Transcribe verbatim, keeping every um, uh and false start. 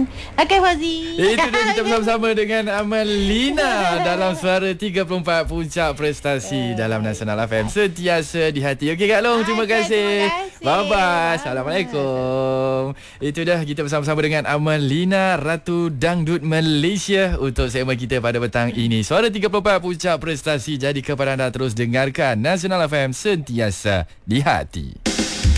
Okay, Fauzi. Itu dia, kita bersama-sama dengan Amalina dalam suara tiga puluh empat puncak prestasi dalam Nasional F M. Sentiasa di hati. Okey Kak Long, terima kasih. Bye-bye. Assalamualaikum. Itu dah, kita bersama-sama dengan Amalina, Ratu Dangdut Malaysia, untuk segmen kita pada petang ini. Suara tiga puluh empat puncak prestasi. Jadi kepada anda terus dengarkan Nasional F M, sentiasa di hati.